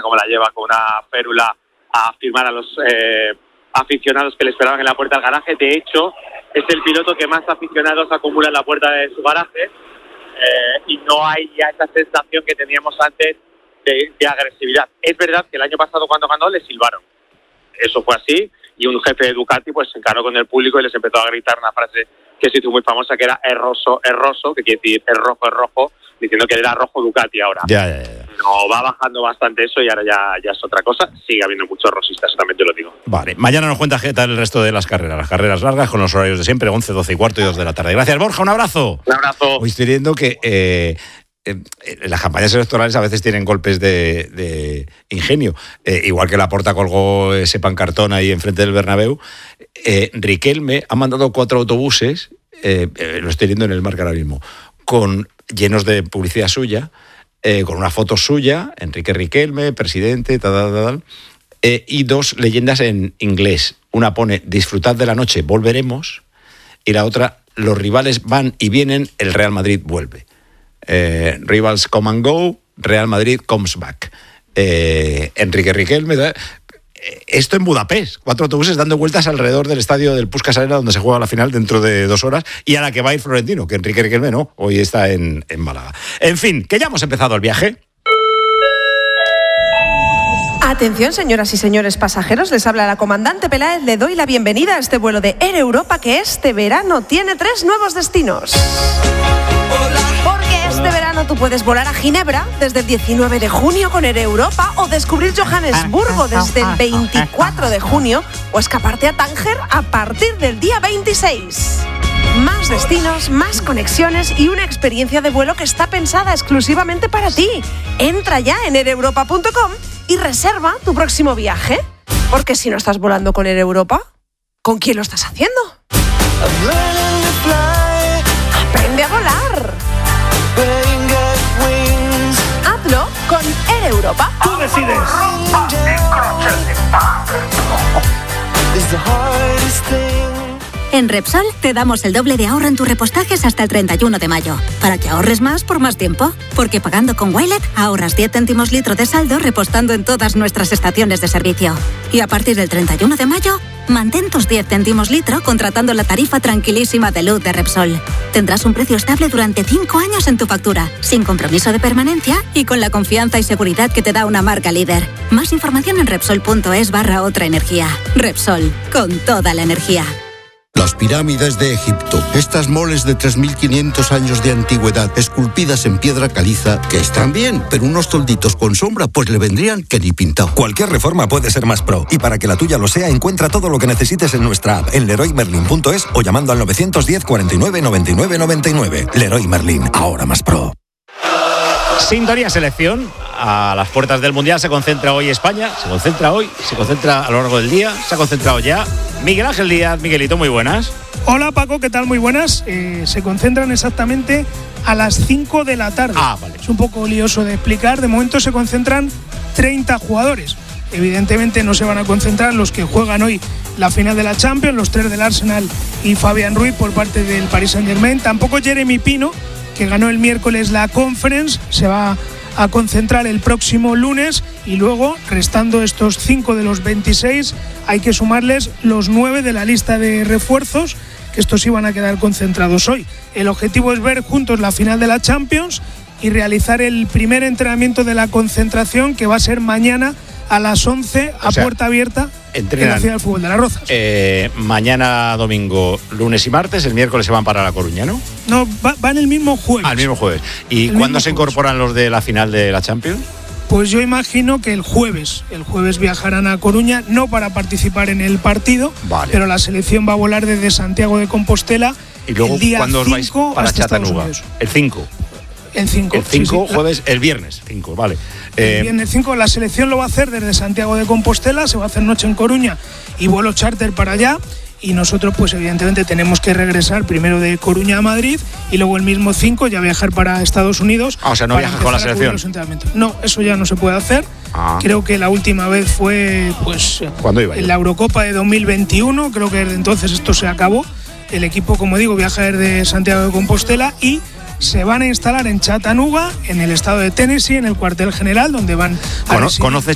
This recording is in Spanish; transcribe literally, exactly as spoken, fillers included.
cómo la lleva con una férula a firmar a los eh, aficionados que le esperaban en la puerta del garaje. De hecho, es el piloto que más aficionados acumula en la puerta de su garaje, eh, y no hay ya esa sensación que teníamos antes de, de agresividad. Es verdad que el año pasado cuando ganó le silbaron, eso fue así, y un jefe de Ducati pues se encaró con el público y les empezó a gritar una frase que se hizo muy famosa, que era "es roso, es roso", que quiere decir "es rojo, es rojo", diciendo que era rojo Ducati ahora. Ya, ya, ya. No, va bajando bastante eso y ahora ya, ya es otra cosa. Sigue habiendo muchos rosistas, eso también te lo digo. Vale, mañana nos cuentas qué tal el resto de las carreras, las carreras largas con los horarios de siempre, once, doce y cuarto y dos de la tarde. Gracias, Borja, un abrazo. Un abrazo. Hoy estoy viendo que eh, eh, las campañas electorales a veces tienen golpes de, de ingenio. Eh, igual que Laporta colgó ese pancartón ahí enfrente del Bernabéu, eh, Riquelme ha mandado cuatro autobuses, eh, eh, lo estoy viendo en el Marca ahora mismo, con, llenos de publicidad suya, eh, con una foto suya, Enrique Riquelme, presidente, tal, tal, tal, eh, y dos leyendas en inglés. Una pone "disfrutad de la noche, volveremos", y la otra "los rivales van y vienen, el Real Madrid vuelve". Eh, Rivals come and go, Real Madrid comes back. Eh, Enrique Riquelme. Eh, esto en Budapest, cuatro autobuses dando vueltas alrededor del estadio del Puskás Arena, donde se juega la final dentro de dos horas, y a la que va a ir Florentino, que Enrique Riquelme no, hoy está en, en Málaga. En fin, que ya hemos empezado el viaje. Atención, señoras y señores pasajeros, les habla la comandante Peláez. Le doy la bienvenida a este vuelo de Air Europa, que este verano tiene tres nuevos destinos. Porque este verano tú puedes volar a Ginebra desde el diecinueve de junio con Air Europa, o descubrir Johannesburgo desde el veinticuatro de junio, o escaparte a Tánger a partir del día veintiséis. Más destinos, más conexiones y una experiencia de vuelo que está pensada exclusivamente para ti. Entra ya en air europa punto com y reserva tu próximo viaje. Porque si no estás volando con Air Europa, ¿con quién lo estás haciendo? Aprende a volar. Hazlo con Air Europa. Tú decides. En Repsol te damos el doble de ahorro en tus repostajes hasta el treinta y uno de mayo, para que ahorres más por más tiempo. Porque pagando con Wilet ahorras diez céntimos litro de saldo repostando en todas nuestras estaciones de servicio. Y a partir del treinta y uno de mayo, mantén tus diez céntimos litro contratando la tarifa tranquilísima de luz de Repsol. Tendrás un precio estable durante cinco años en tu factura, sin compromiso de permanencia y con la confianza y seguridad que te da una marca líder. Más información en Repsol.es barra otra energía. Repsol, con toda la energía. Las pirámides de Egipto, estas moles de tres mil quinientos años de antigüedad, esculpidas en piedra caliza, que están bien, pero unos tolditos con sombra, pues le vendrían que ni pintado. Cualquier reforma puede ser más pro, y para que la tuya lo sea, encuentra todo lo que necesites en nuestra app, en leroy merlin punto es o llamando al nueve diez, cuarenta y nueve, noventa y nueve, noventa y nueve. Leroy Merlin, ahora más pro. Sintonía selección. A las puertas del Mundial se concentra hoy España, se concentra hoy, se concentra a lo largo del día, se ha concentrado ya Miguel Ángel Díaz. Miguelito, muy buenas. Hola Paco, ¿qué tal? Muy buenas. Eh, se concentran exactamente a las cinco de la tarde. Ah, vale. Es un poco lioso de explicar. De momento se concentran treinta jugadores. Evidentemente no se van a concentrar los que juegan hoy la final de la Champions, los tres del Arsenal y Fabián Ruiz por parte del Paris Saint-Germain. Tampoco Jeremy Pino, que ganó el miércoles la Conference, se va a concentrar el próximo lunes, y luego, restando estos cinco de los veintiséis, hay que sumarles los nueve de la lista de refuerzos, que estos sí van a quedar concentrados hoy. El objetivo es ver juntos la final de la Champions y realizar el primer entrenamiento de la concentración, que va a ser mañana a las once, a o sea, puerta abierta, en la Ciudad del Fútbol de Las Rozas. Eh, mañana domingo, lunes y martes, el miércoles se van para La Coruña, ¿no? No, va, van el mismo jueves. Ah, el mismo jueves. ¿Y el cuándo se incorporan jueves. los de la final de la Champions? Pues yo imagino que el jueves. El jueves viajarán a Coruña, no para participar en el partido, vale, pero la selección va a volar desde Santiago de Compostela. Y luego, el día ¿cuándo os vais para Chattanooga? El cinco. El cinco. El cinco, sí, sí. jueves, el viernes cinco, vale. El viernes cinco, la selección lo va a hacer desde Santiago de Compostela, se va a hacer noche en Coruña y vuelo charter para allá. Y nosotros, pues evidentemente, tenemos que regresar primero de Coruña a Madrid y luego el mismo cinco ya viajar para Estados Unidos. Ah, o sea, no viajas con la selección. No, eso ya no se puede hacer. Ah. Creo que la última vez fue, pues, ¿cuándo iba yo? En la Eurocopa de dos mil veintiuno. Creo que desde entonces esto se acabó. El equipo, como digo, viaja desde Santiago de Compostela y se van a instalar en Chattanooga, en el estado de Tennessee, en el cuartel general, donde van a Cono- ¿Conoces